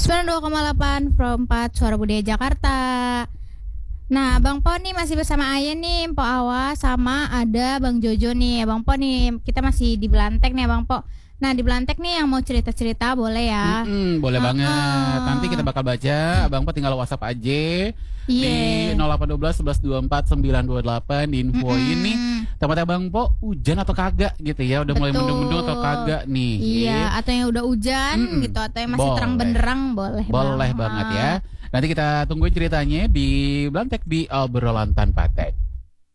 92,8 Pro 4 Suara Budaya Jakarta. Nah, Bang Po nih masih bersama Ayen nih, Po Awa, sama ada Bang Jojo nih. Bang Po nih, kita masih di Belantek nih, Bang Po. Nah, di Belantek nih yang mau cerita-cerita boleh ya? Boleh banget. Nanti kita bakal baca. Abang Po tinggal WhatsApp aja di 0812 11 24 928 info ini. Tempatnya Bang Po hujan atau kagak gitu ya? Udah mulai mendung-mendung atau kagak nih? Iya, atau yang udah hujan gitu, atau yang masih terang benderang boleh banget ya. Nanti kita tungguin ceritanya di Belantek di obrolan tanpa teks.